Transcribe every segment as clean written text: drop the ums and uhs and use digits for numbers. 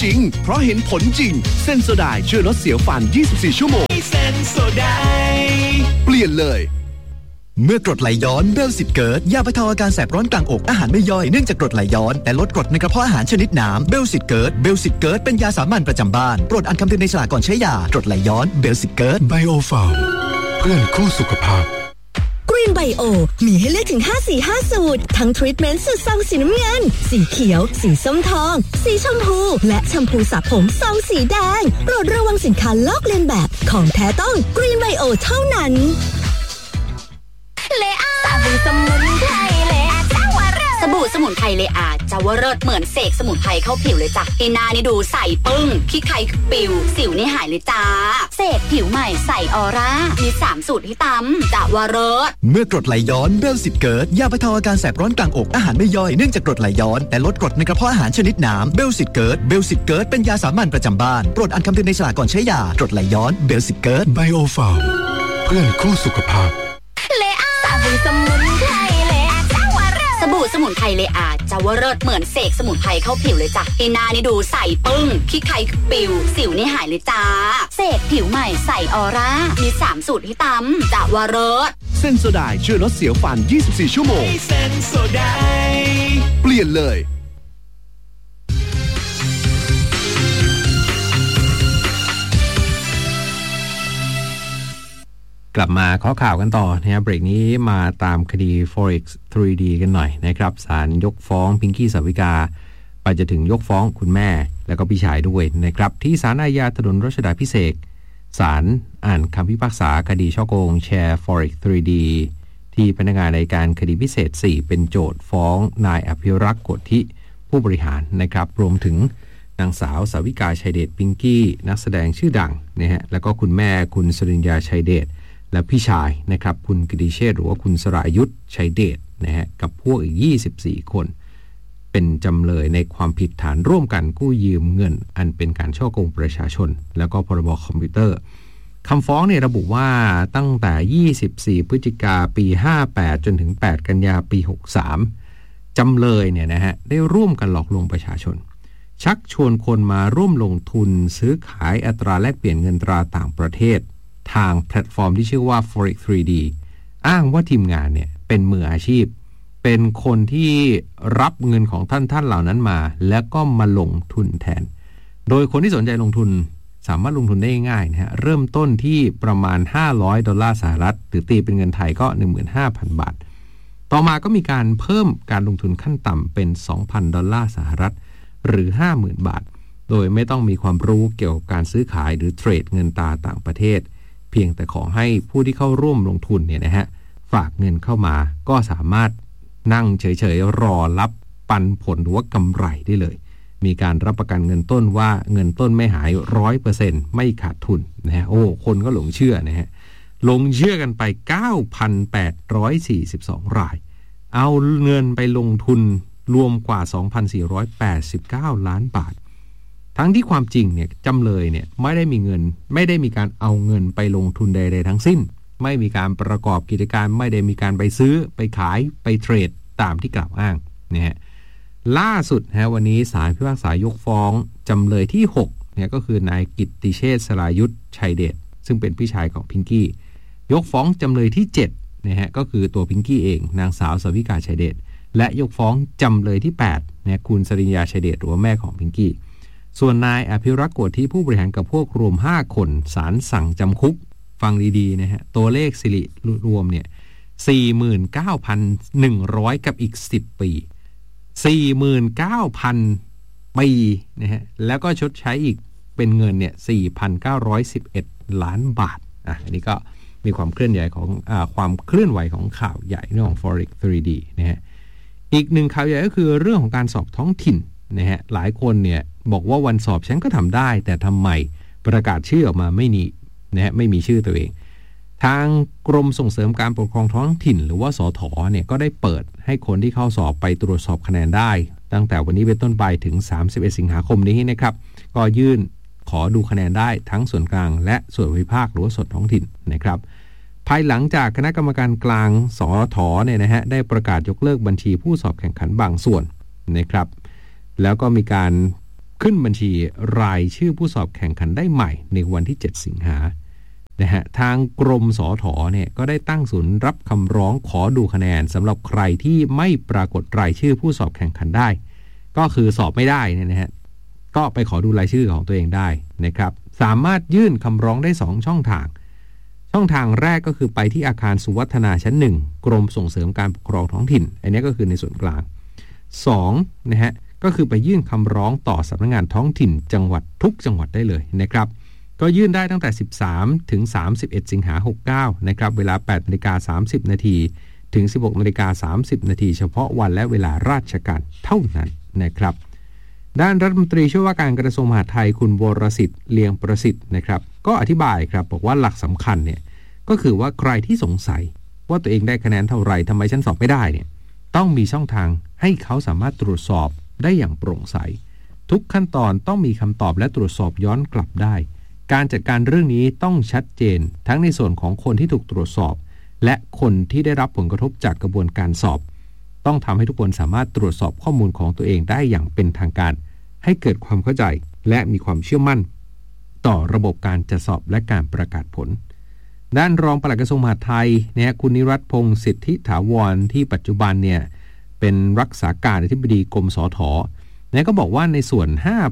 จริงเพราะเห็นผลจริงเซนโซไดช่วยลดเสียวฟัน24ชั่วโมงเซนโซไดเปลี่ยนเลยเมื่อกรดไหลย้อนเบลสิตเกิดยาบรรเทาอาการแสบร้อนกลางอกอาหารไม่ย่อยเนื่องจากกรดไหลย้อนแต่ลดกรดในกระเพาะอาหารชนิดน้ำเบลสิตเกิดเป็นยาสามัญประจำบ้านโปรดอ่านคำเตือนในฉลากก่อนใช้ยากรดไหลย้อนเบลสิตเกิดไบโอฟาร์มเพื่อนคู่สุขภาพกรีนไบโอมีให้เลือกถึง5สี5สูตรทั้งทรีทเมนต์สูตรซองสีน้ำเงินสีเขียวสีส้มทองสีชมพูและแชมพูสระผมซองสีแดงโปรดระวังสินค้าลอกเลียนแบบของแท้ต้องกรีนไบโอเท่านั้นสบู่สมุนไพรเลอาจะว่าเลิศเหมือนเสกสมุนไพรเข้าผิวเลยจ้ะที่หน้านี่ดูใสปึ้งขี้ใครปิวสิวนี่หายเลยจ้าเสกผิวใหม่ใสออร่ามี3สูตรที่ตำจะว่าเลิศเมื่อกรดไหลย้อนเบลสิตเกิดยาบรรเทาอาการแสบร้อนกลางอกอาหารไม่ย่อยเนื่องจากกรดไหลย้อนแต่ลดกรดในกระเพาะอาหารชนิดน้ำเบลสิตเกิดเป็นยาสามัญประจำบ้านโปรดอ่านคำเตือนในฉลากก่อนใช้ยากรดไหลย้อนเบลสิตเกิดไบโอฟาร์มเพื่อนคู่สุขภาพสบู่สมุนไพรเลอาจะว่าเลิศเหมือนเสกสมุนไพรเข้าผิวเลยจ้ะที่หน้านี่ดูใสปึ้งขี้ใครปิวสิวนี่หายเลยจ้าเสกผิวใหม่ใสออร่ามี3สูตรที่ตำจะว่าเลิศเซนโซไดช่วยลดเสียวฟัน24ชั่วโมงเซนโซไดเปลี่ยนเลยกลับมาข้อข่าวกันต่อนะครับเบรกนี้มาตามคดี Forex 3D กันหน่อยนะครับศาลยกฟ้องพิงกี้สาวิกาไปจะถึงยกฟ้องคุณแม่และก็พี่ชายด้วยนะครับที่ศาลอาญาถนนรัชดาภิเษกศาลอ่านคำพิพากษาคดีฉ้อโกงแชร์ Forex 3D ที่พนักงานอัยการคดีพิเศษ4เป็นโจทก์ฟ้องนายอภิรักษ์โกธิผู้บริหารนะครับรวมถึงนางสาวสาวิกาชัยเดชพิงกี้นักแสดงชื่อดังนะฮะแล้วก็คุณแม่คุณสริญญาชัยเดชและพี่ชายนะครับคุณกฤษเชษฐ์หรือว่าคุณสรายุทธชัยเดชนะฮะกับพวกอีก24คนเป็นจำเลยในความผิดฐานร่วมกันกู้ยืมเงินอันเป็นการฉ้อโกงประชาชนแล้วก็พรบคอมพิวเตอร์คำฟ้องเนี่ยระบุว่าตั้งแต่24พฤศจิกาปี58จนถึง8กันยาปี63จำเลยเนี่ยนะฮะได้ร่วมกันหลอกลวงประชาชนชักชวนคนมาร่วมลงทุนซื้อขายอัตราแลกเปลี่ยนเงินตราต่างประเทศทางแพลตฟอร์มที่ชื่อว่า Forex 3D อ้างว่าทีมงานเนี่ยเป็นมืออาชีพเป็นคนที่รับเงินของท่านเหล่านั้นมาแล้วก็มาลงทุนแทนโดยคนที่สนใจลงทุนสามารถลงทุนได้ง่ายนะฮะเริ่มต้นที่ประมาณ$500สหรัฐหรือตีเป็นเงินไทยก็ 15,000 บาทต่อมาก็มีการเพิ่มการลงทุนขั้นต่ำเป็น$2,000สหรัฐหรือ 50,000 บาทโดยไม่ต้องมีความรู้เกี่ยวกับการซื้อขายหรือเทรดเงินตราต่างประเทศเพียงแต่ขอให้ผู้ที่เข้าร่วมลงทุนเนี่ยนะฮะฝากเงินเข้ามาก็สามารถนั่งเฉยๆรอรับปันผลหรือว่ากำไรได้เลยมีการรับประกันเงินต้นว่าเงินต้นไม่หาย 100% ไม่ขาดทุนนะฮะโอ้คนก็หลงเชื่อนะฮะลงเชื่อกันไป 9,842 รายเอาเงินไปลงทุนรวมกว่า 2,489 ล้านบาททั้งที่ความจริงเนี่ยจำเลยเนี่ยไม่ได้มีการเอาเงินไปลงทุนใดๆทั้งสิ้นไม่มีการประกอบกิจการไม่ได้มีการไปซื้อไปขายไปเทรดตามที่กล่าวอ้างนะฮะล่าสุดวันนี้ศาลพิพากษายกฟ้องจำเลยที่6เนี่ยก็คือนายกิตติเชษฐ์สรายุทธชัยเดชซึ่งเป็นพี่ชายของพิงกี้ยกฟ้องจำเลยที่7นะฮะก็คือตัวพิงกี้เองนางสาวสาวิกาชัยเดชและยกฟ้องจำเลยที่8นะคุณสริญญาชัยเดชหรือว่าแม่ของพิงกี้ส่วนนายอภิรักษ์โกธิผู้บริหารกับพวกรวม5คนศาลสั่งจำคุกฟังดีๆนะฮะตัวเลขสิริรวมเนี่ย 49,100 กับอีก10ปี49,000 ปีนะฮะแล้วก็ชดใช้อีกเป็นเงินเนี่ย 4,911 ล้านบาทอันนี้ก็มีความเคลื่อนไหวของข่าวใหญ่เรื่องของ Forex 3D นะฮะอีกหนึ่งข่าวใหญ่ก็คือเรื่องของการสอบท้องถิ่นนะฮะหลายคนเนี่ยบอกว่าวันสอบฉันก็ทำได้แต่ทำไมประกาศชื่อออกมาไม่มีชื่อตัวเองทางกรมส่งเสริมการปกครองท้องถิ่นหรือว่าสทเนี่ยก็ได้เปิดให้คนที่เข้าสอบไปตรวจสอบคะแนนได้ตั้งแต่วันนี้เป็นต้นไปถึง31สิงหาคมนี้นะครับก็ยื่นขอดูคะแนนได้ทั้งส่วนกลางและส่วนภูมิภาคหรือว่าส่วนท้องถิ่นนะครับภายหลังจากคณะกรรมการกลางสทเนี่ยนะฮะได้ประกาศยกเลิกบัญชีผู้สอบแข่งขันบางส่วนนะครับแล้วก็มีการขึ้นบัญชีรายชื่อผู้สอบแข่งขันได้ใหม่ในวันที่7สิงหานะฮะทางกรมสถ.เนี่ยก็ได้ตั้งศูนย์รับคำร้องขอดูคะแนนสำหรับใครที่ไม่ปรากฏรายชื่อผู้สอบแข่งขันได้ก็คือสอบไม่ได้เนี่ยนะฮะก็ไปขอดูรายชื่อของตัวเองได้นะครับสามารถยื่นคำร้องได้2ช่องทางแรกก็คือไปที่อาคารสุวัฒนาชั้น1กรมส่งเสริมการปกครองท้องถิ่นอันนี้ก็คือในส่วนกลาง2นะฮะก็คือไปยื่นคำร้องต่อสำนักงานท้องถิ่นจังหวัดทุกจังหวัดได้เลยนะครับก็ยื่นได้ตั้งแต่13ถึง31สิงหา69นะครับเวลา 8:30 น.ถึง 16:30 น.เฉพาะวันและเวลาราชการเท่านั้นนะครับด้านรัฐมนตรีช่วยว่าการกระทรวงมหาดไทยคุณวรสิทธิ์เลียงประสิทธิ์นะครับก็อธิบายครับบอกว่าหลักสำคัญเนี่ยก็คือว่าใครที่สงสัยว่าตัวเองได้คะแนนเท่าไหร่ทำไมฉันสอบไม่ได้เนี่ยต้องมีช่องทางให้เขาสามารถตรวจสอบได้อย่างโปร่งใสทุกขั้นตอนต้องมีคำตอบและตรวจสอบย้อนกลับได้การจัดการเรื่องนี้ต้องชัดเจนทั้งในส่วนของคนที่ถูกตรวจสอบและคนที่ได้รับผลกระทบจากกระบวนการสอบต้องทำให้ทุกคนสามารถตรวจสอบข้อมูลของตัวเองได้อย่างเป็นทางการให้เกิดความเข้าใจและมีความเชื่อมั่นต่อระบบการจัดสอบและการประกาศผลด้านรองปลัดกระทรวงมหาดไทยเนี่ยคุณนิรัตน์พงษ์สิทธิถาวรที่ปัจจุบันเนี่ยเป็นรักษาการอธิบดีกรมสถ.เนี่ยก็บอกว่าในส่วน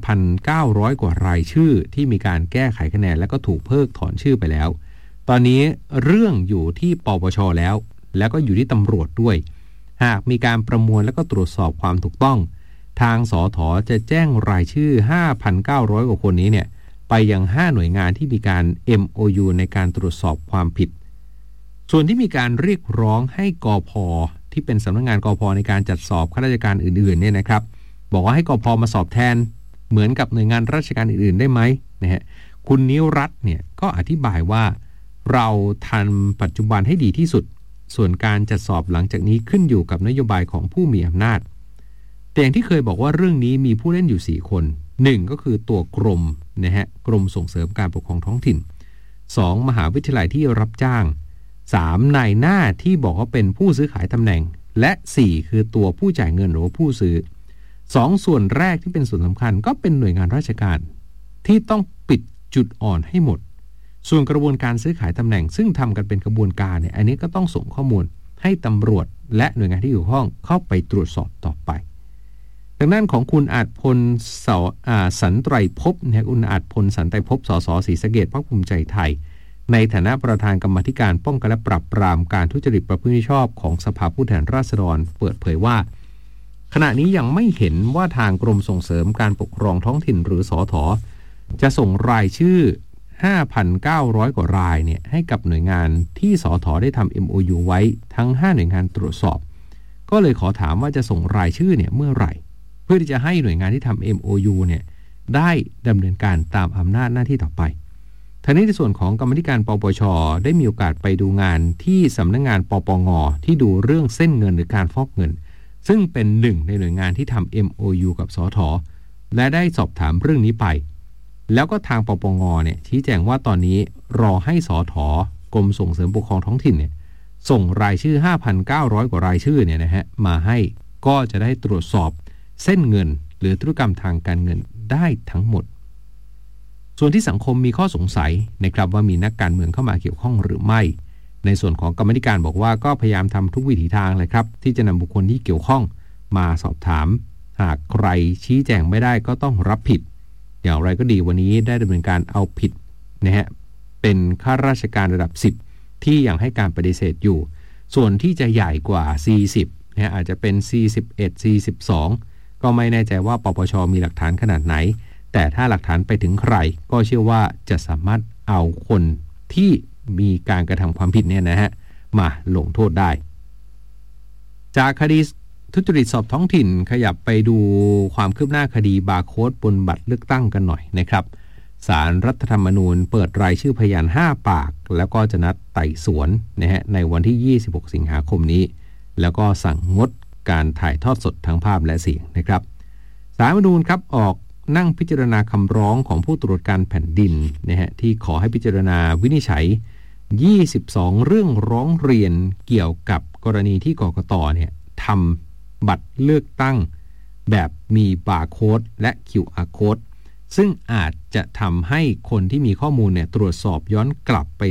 5,900 กว่ารายชื่อที่มีการแก้ไขคะแนนและก็ถูกเพิกถอนชื่อไปแล้วตอนนี้เรื่องอยู่ที่ปปช.แล้วก็อยู่ที่ตำรวจด้วยหากมีการประมวลและก็ตรวจสอบความถูกต้องทางสถ.จะแจ้งรายชื่อ 5,900 กว่าคนนี้เนี่ยไปยัง5หน่วยงานที่มีการ MOU ในการตรวจสอบความผิดส่วนที่มีการเรียกร้องให้กพ.ที่เป็นสำนักงานกพ.ในการจัดสอบข้าราชการอื่นๆเนี่ยนะครับบอกว่าให้กพ.มาสอบแทนเหมือนกับหน่วยงานราชการอื่นๆได้ไหมนะฮะคุณนิรัตน์เนี่ยก็อธิบายว่าเราทำปัจจุบันให้ดีที่สุดส่วนการจัดสอบหลังจากนี้ขึ้นอยู่กับนโยบายของผู้มีอำนาจแต่อย่างที่เคยบอกว่าเรื่องนี้มีผู้เล่นอยู่4คน1ก็คือตัวกรมนะฮะกรมส่งเสริมการปกครองท้องถิ่น2มหาวิทยาลัยที่รับจ้าง3นายหน้าที่บอกว่าเป็นผู้ซื้อขายตำแหน่งและ4คือตัวผู้จ่ายเงินหรือว่าผู้ซื้อ2ส่วนแรกที่เป็นส่วนสำคัญก็เป็นหน่วยงานราชการที่ต้องปิดจุดอ่อนให้หมดส่วนกระบวนการซื้อขายตำแหน่งซึ่งทำกันเป็นกระบวนการเนี่ยอันนี้ก็ต้องส่งข้อมูลให้ตำรวจและหน่วยงานที่เกี่ยวข้องเข้าไปตรวจสอบต่อไปทางด้านของคุณอาจพลสันไตรภพนะคุณอาจพลสันไตรภพสสศรีสะเกษพรรคภูมิใจไทยในฐานะประธานกรรมาธิการป้องกันและปราบปรามการทุจริตประพฤติมิชอบของสภาผู้แทนราษฎรเปิดเผยว่าขณะนี้ยังไม่เห็นว่าทางกรมส่งเสริมการปกครองท้องถิ่นหรือสถ.จะส่งรายชื่อ 5,900 กว่ารายเนี่ยให้กับหน่วยงานที่สถ.ได้ทำ MOU ไว้ทั้ง5หน่วยงานตรวจสอบก็เลยขอถามว่าจะส่งรายชื่อเนี่ยเมื่อไหร่เพื่อที่จะให้หน่วยงานที่ทำ MOU เนี่ยได้ดำเนินการตามอำนาจหน้าที่ต่อไปทางนี้ในส่วนของกรรมาธิการปปช.ได้มีโอกาสไปดูงานที่สำนักงานปปง.ที่ดูเรื่องเส้นเงินหรือการฟอกเงินซึ่งเป็นหนึ่งในหน่วยงานที่ทำ MOU กับสถ.และได้สอบถามเรื่องนี้ไปแล้วก็ทางปปง.เนี่ยชี้แจงว่าตอนนี้รอให้สถ.กรมส่งเสริมปกครองท้องถิ่นเนี่ยส่งรายชื่อ 5,900 กว่ารายชื่อเนี่ยนะฮะมาให้ก็จะได้ตรวจสอบเส้นเงินหรือธุรกรรมทางการเงินได้ทั้งหมดส่วนที่สังคมมีข้อสงสัยนะครับว่ามีนักการเมืองเข้ามาเกี่ยวข้องหรือไม่ในส่วนของกรรมาธิการบอกว่าก็พยายามทำทุกวิถีทางเลยครับที่จะนำบุคคลที่เกี่ยวข้องมาสอบถามหากใครชี้แจงไม่ได้ก็ต้องรับผิดอย่างไรก็ดีวันนี้ได้ดำเนินการเอาผิดนะฮะเป็นข้าราชการระดับ10ที่ยังให้การปฏิเสธอยู่ส่วนที่จะใหญ่กว่า40นะอาจจะเป็น41 42ก็ไม่แน่ใจว่าปปช.มีหลักฐานขนาดไหนแต่ถ้าหลักฐานไปถึงใครก็เชื่อว่าจะสามารถเอาคนที่มีการกระทำความผิดเนี่ยนะฮะมาลงโทษได้จากคดีทุจริตสอบท้องถิ่นขยับไปดูความคืบหน้าคดีบาร์โค้ดบนบัตรเลือกตั้งกันหน่อยนะครับศาลรัฐธรรมนูญเปิดรายชื่อพยาน5ปากแล้วก็จะนัดไต่สวนนะฮะในวันที่26สิงหาคมนี้แล้วก็สั่งงดการถ่ายทอดสดทั้งภาพและเสียงนะครับศาลรัฐธรรมนูญครับออกนั่งพิจารณาคำร้องของผู้ตรวจการแผ่นดินนะฮะที่ขอให้พิจารณาวินิจฉัย22เรื่องร้องเรียนเกี่ยวกับกรณีที่กกต.เนี่ยทำบัตรเลือกตั้งแบบมีบาร์โค้ดและ QR Code ซึ่งอาจจะทำให้คนที่มีข้อมูลเนี่ยตรวจสอบย้อนกลับไป